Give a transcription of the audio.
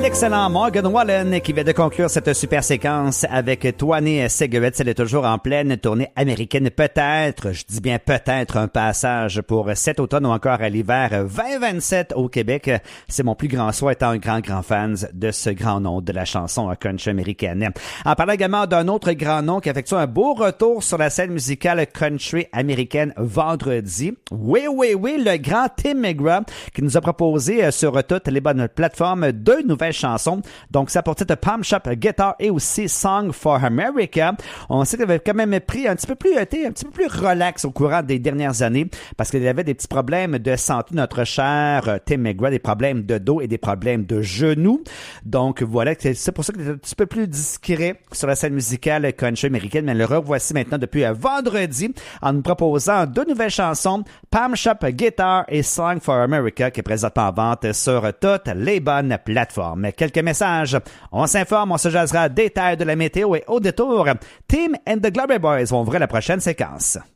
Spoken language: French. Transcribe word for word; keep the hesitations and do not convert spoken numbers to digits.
l'excellent Morgan Wallen qui vient de conclure cette super séquence avec twenty Cigarettes. Elle est toujours en pleine tournée américaine. Peut-être, je dis bien peut-être, un passage pour cet automne ou encore à l'hiver vingt vingt-sept au Québec. C'est mon plus grand souhait étant un grand, grand fan de ce grand nom de la chanson country américaine. En parlant également d'un autre grand nom qui effectue un beau retour sur la scène musicale country américaine vendredi. Oui, oui, oui, le grand Tim McGraw qui nous a proposé sur toutes les bonnes plateformes deux nouvelles chansons. Donc, ça pour titre Palm Shop Guitar et aussi Song for America. On sait qu'il avait quand même pris un petit peu plus, été un petit peu plus relax au courant des dernières années parce qu'il avait des petits problèmes de santé, notre cher Tim McGraw, des problèmes de dos et des problèmes de genoux. Donc, voilà, c'est pour ça qu'il est un petit peu plus discret sur la scène musicale country américaine, mais le revoici maintenant depuis vendredi en nous proposant deux nouvelles chansons, Palm Shop Guitar et Song for America, qui est présentement en vente sur toutes les bonnes plateformes. Quelques messages. On s'informe, on se jasera détails de la météo et au détour, Tim and the Glory Boys vont ouvrir la prochaine séquence.